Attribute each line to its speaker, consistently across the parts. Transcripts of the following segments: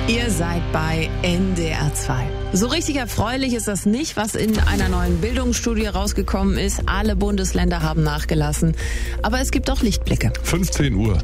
Speaker 1: Ihr seid bei NDR 2. So richtig erfreulich ist das nicht, was in einer neuen Bildungsstudie rausgekommen ist. Alle Bundesländer haben nachgelassen. Aber es gibt auch Lichtblicke.
Speaker 2: 15 Uhr.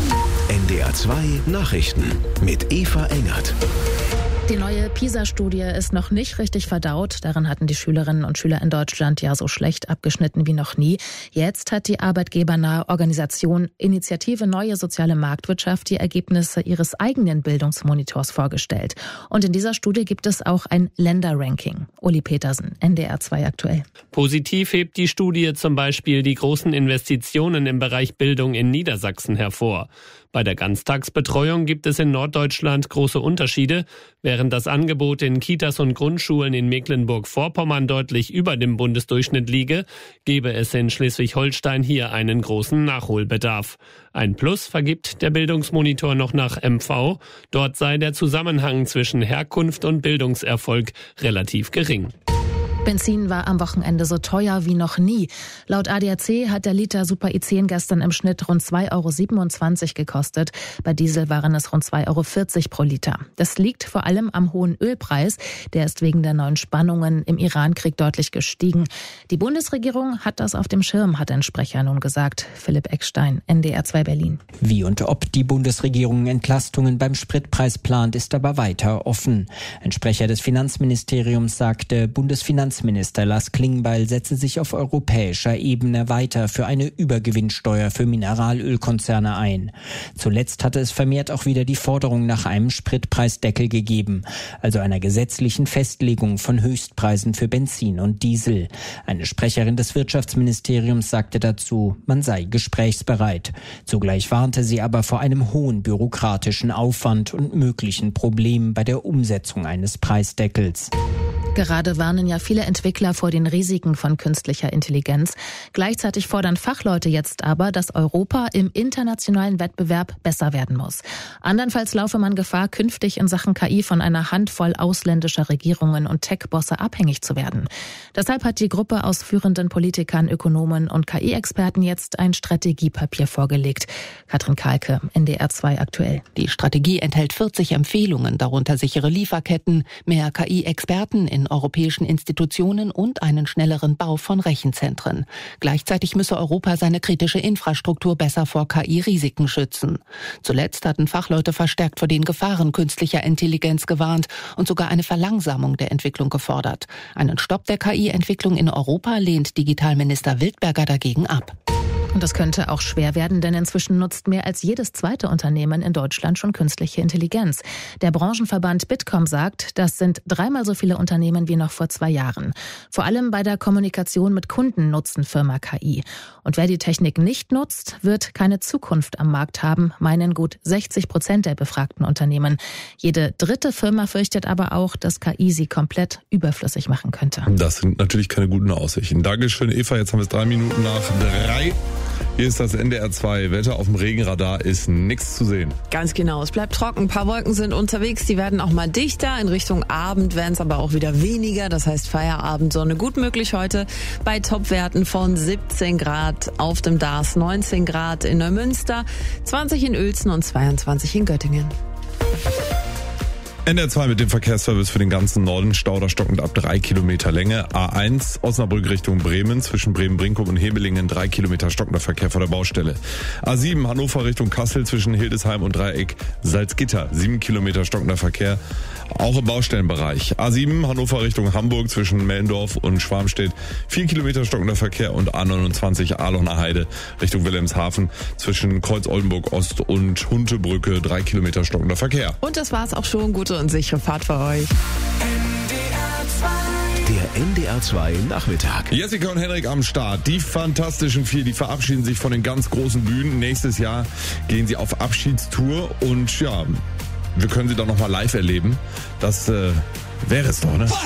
Speaker 3: NDR 2 Nachrichten mit Eva Engert.
Speaker 4: Die neue PISA-Studie ist noch nicht richtig verdaut. Darin hatten die Schülerinnen und Schüler in Deutschland ja so schlecht abgeschnitten wie noch nie. Jetzt hat die arbeitgebernahe Organisation Initiative Neue Soziale Marktwirtschaft die Ergebnisse ihres eigenen Bildungsmonitors vorgestellt. Und in dieser Studie gibt es auch ein Länderranking. Uli Petersen, NDR 2 aktuell.
Speaker 5: Positiv hebt die Studie zum Beispiel die großen Investitionen im Bereich Bildung in Niedersachsen hervor. Bei der Ganztagsbetreuung gibt es in Norddeutschland große Unterschiede. Während das Angebot in Kitas und Grundschulen in Mecklenburg-Vorpommern deutlich über dem Bundesdurchschnitt liege, gebe es in Schleswig-Holstein hier einen großen Nachholbedarf. Ein Plus vergibt der Bildungsmonitor noch nach MV. Dort sei der Zusammenhang zwischen Herkunft und Bildungserfolg relativ gering.
Speaker 4: Benzin war am Wochenende so teuer wie noch nie. Laut ADAC hat der Liter Super I10 gestern im Schnitt rund 2,27 € gekostet. Bei Diesel waren es rund 2,40 € pro Liter. Das liegt vor allem am hohen Ölpreis. Der ist wegen der neuen Spannungen im Iran-Krieg deutlich gestiegen. Die Bundesregierung hat das auf dem Schirm, hat ein Sprecher nun gesagt. Philipp Eckstein, NDR 2 Berlin.
Speaker 6: Wie und ob die Bundesregierung Entlastungen beim Spritpreis plant, ist aber weiter offen. Ein Sprecher des Finanzministeriums sagte, Bundesfinanzminister Lars Klingbeil setze sich auf europäischer Ebene weiter für eine Übergewinnsteuer für Mineralölkonzerne ein. Zuletzt hatte es vermehrt auch wieder die Forderung nach einem Spritpreisdeckel gegeben, also einer gesetzlichen Festlegung von Höchstpreisen für Benzin und Diesel. Eine Sprecherin des Wirtschaftsministeriums sagte dazu, man sei gesprächsbereit. Zugleich warnte sie aber vor einem hohen bürokratischen Aufwand und möglichen Problemen bei der Umsetzung eines Preisdeckels.
Speaker 4: Gerade warnen ja viele Entwickler vor den Risiken von künstlicher Intelligenz. Gleichzeitig fordern Fachleute jetzt aber, dass Europa im internationalen Wettbewerb besser werden muss. Andernfalls laufe man Gefahr, künftig in Sachen KI von einer Handvoll ausländischer Regierungen und Tech-Bosse abhängig zu werden. Deshalb hat die Gruppe aus führenden Politikern, Ökonomen und KI-Experten jetzt ein Strategiepapier vorgelegt. Katrin Kahlke, NDR 2 aktuell.
Speaker 7: Die Strategie enthält 40 Empfehlungen, darunter sichere Lieferketten, mehr KI-Experten in europäischen Institutionen und einen schnelleren Bau von Rechenzentren. Gleichzeitig müsse Europa seine kritische Infrastruktur besser vor KI-Risiken schützen. Zuletzt hatten Fachleute verstärkt vor den Gefahren künstlicher Intelligenz gewarnt und sogar eine Verlangsamung der Entwicklung gefordert. Einen Stopp der KI-Entwicklung in Europa lehnt Digitalminister Wildberger dagegen ab.
Speaker 4: Und das könnte auch schwer werden, denn inzwischen nutzt mehr als jedes zweite Unternehmen in Deutschland schon künstliche Intelligenz. Der Branchenverband Bitkom sagt, das sind 3-mal so viele Unternehmen wie noch vor 2 Jahren. Vor allem bei der Kommunikation mit Kunden nutzen Firma KI. Und wer die Technik nicht nutzt, wird keine Zukunft am Markt haben, meinen gut 60% der befragten Unternehmen. Jede dritte Firma fürchtet aber auch, dass KI sie komplett überflüssig machen könnte.
Speaker 2: Das sind natürlich keine guten Aussichten. Dankeschön, Eva. Jetzt haben wir es 3 Minuten nach 3. Hier ist das NDR 2 Wetter. Auf dem Regenradar ist nichts zu sehen.
Speaker 1: Ganz genau, es bleibt trocken. Ein paar Wolken sind unterwegs, die werden auch mal dichter. In Richtung Abend werden es aber auch wieder weniger. Das heißt Feierabendsonne gut möglich heute bei Topwerten von 17 Grad auf dem Darß, 19 Grad in Neumünster, 20 in Uelzen und 22 in Göttingen.
Speaker 2: NDR 2 mit dem Verkehrsservice für den ganzen Norden. Stau oder stockend ab 3 Kilometer Länge. A1 Osnabrück Richtung Bremen. Zwischen Bremen-Brinkum und Hebelingen 3 Kilometer stockender Verkehr vor der Baustelle. A7 Hannover Richtung Kassel zwischen Hildesheim und Dreieck Salzgitter. 7 Kilometer stockender Verkehr. Auch im Baustellenbereich. A7 Hannover Richtung Hamburg zwischen Mellendorf und Schwarmstedt. 4 Kilometer stockender Verkehr und A29 Ahloner Heide Richtung Wilhelmshaven zwischen Kreuz-Oldenburg Ost und Huntebrücke 3 Kilometer stockender Verkehr.
Speaker 1: Und das war's auch schon. Gute und sichere Fahrt für euch.
Speaker 3: Der NDR 2 Nachmittag.
Speaker 2: Jessica und Henrik am Start. Die Fantastischen Vier, die verabschieden sich von den ganz großen Bühnen. Nächstes Jahr gehen sie auf Abschiedstour und ja, wir können sie dann nochmal live erleben. Das wäre es doch, ne?